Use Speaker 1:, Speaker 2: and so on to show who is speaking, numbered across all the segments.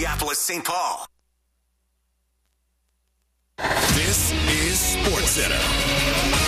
Speaker 1: Minneapolis, St. Paul. This is SportsCenter.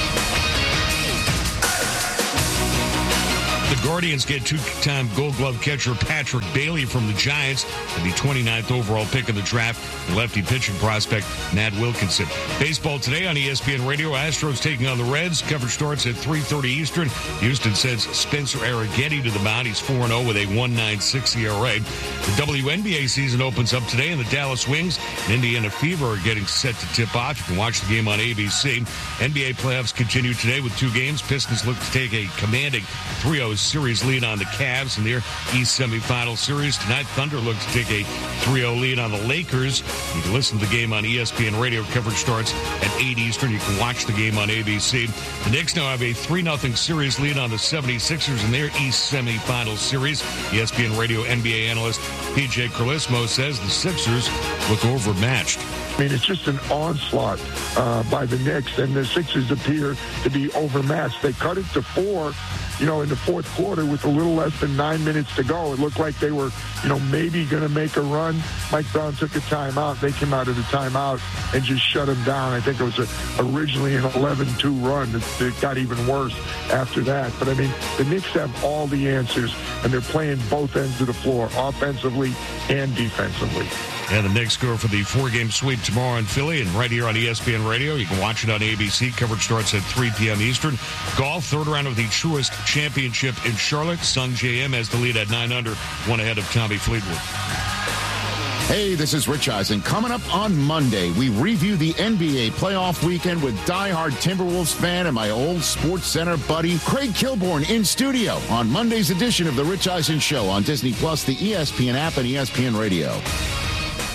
Speaker 2: The Guardians get two-time Gold Glove catcher Patrick Bailey from the Giants and the 29th overall pick in the draft, and lefty pitching prospect Matt Wilkinson. Baseball today on ESPN Radio. Astros taking on the Reds. Coverage starts at 3:30 Eastern. Houston sends Spencer Arrighetti to the mound. He's 4-0 with a 1.96 ERA. The WNBA season opens up today, and the Dallas Wings and Indiana Fever are getting set to tip off. You can watch the game on ABC. NBA playoffs continue today with two games. Pistons look to take a commanding 3-0 series lead on the Cavs in their East semifinal series. Tonight, Thunder look to take a 3-0 lead on the Lakers. You can listen to the game on ESPN Radio. Coverage starts at 8 Eastern. You can watch the game on ABC. The Knicks now have a 3-0 series lead on the 76ers in their East semifinal series. ESPN Radio NBA analyst PJ Carlismo says the Sixers look overmatched.
Speaker 3: I mean, it's just an onslaught by the Knicks, and the Sixers appear to be overmatched. They cut it to 4, in the fourth quarter with a little less than 9 minutes to go. It looked like they were, maybe going to make a run. Mike Brown took a timeout. They came out of the timeout and just shut them down. I think it was originally an 11-2 run. It got even worse after that. But, I mean, the Knicks have all the answers, and they're playing both ends of the floor, offensively and defensively.
Speaker 2: And the Knicks go for the 4-game sweep tomorrow in Philly and right here on ESPN Radio. You can watch it on ABC. Coverage starts at 3 p.m. Eastern. Golf, third round of the Truist Championship in Charlotte. Sung J M has the lead at 9 under, one ahead of Tommy Fleetwood.
Speaker 4: Hey, this is Rich Eisen. Coming up on Monday, we review the NBA playoff weekend with diehard Timberwolves fan and my old SportsCenter buddy, Craig Kilborn, in studio on Monday's edition of The Rich Eisen Show on Disney Plus, the ESPN app, and ESPN Radio.